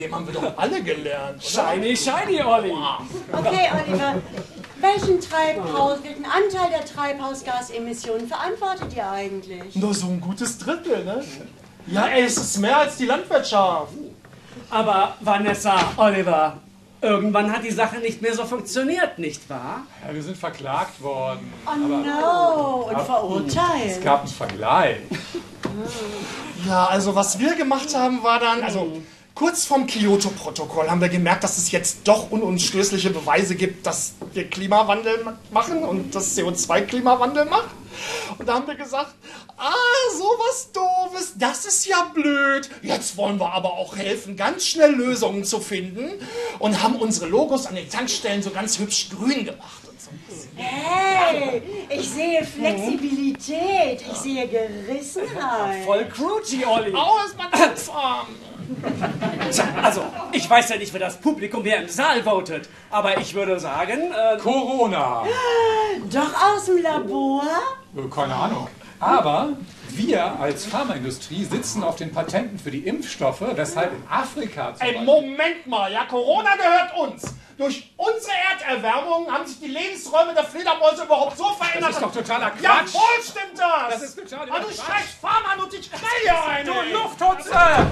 Dem haben wir doch alle gelernt, oder? Shiny, shiny, Olli. Okay, Oliver. Welchen Anteil der Treibhausgasemissionen verantwortet ihr eigentlich? Nur so ein gutes Drittel, ne? Ja, ey, es ist mehr als die Landwirtschaft. Aber Vanessa, Oliver, irgendwann hat die Sache nicht mehr so funktioniert, nicht wahr? Ja, wir sind verklagt worden. Oh no, und verurteilt. Es gab einen Vergleich. Ja, also was wir gemacht haben, war dann, kurz vorm Kyoto-Protokoll haben wir gemerkt, dass es jetzt doch unumstößliche Beweise gibt, dass wir Klimawandel machen und das CO2 Klimawandel macht. Und da haben wir gesagt, sowas Doofes, das ist ja blöd. Jetzt wollen wir aber auch helfen, ganz schnell Lösungen zu finden und haben unsere Logos an den Tankstellen so ganz hübsch grün gemacht. Und so. Hey, ich sehe Flexibilität, ich sehe Gerissenheit. Voll crunchy, Olli. Au, ist mein Kopfarm. Also, ich weiß ja nicht, wer das Publikum hier im Saal votet, aber ich würde sagen... Corona. Doch aus dem Labor? Keine Ahnung. Aber wir als Pharmaindustrie sitzen auf den Patenten für die Impfstoffe, weshalb in Afrika zum Beispiel... Moment mal, ja, Corona gehört uns. Durch unsere Erderwärmung haben sich die Lebensräume der Fledermäuse überhaupt so verändert. Das ist doch totaler Quatsch. Jawohl, stimmt das. Das ist total du scheiß Fahrmann und ich knall dir eine. Du Lufthutze!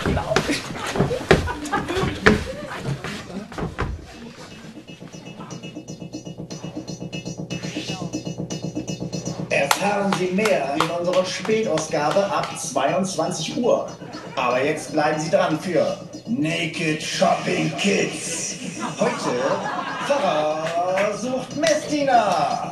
Erfahren Sie mehr in unserer Spätausgabe ab 22 Uhr. Aber jetzt bleiben Sie dran für Naked Shopping Kids. Heute Pfarrer sucht Messdiener.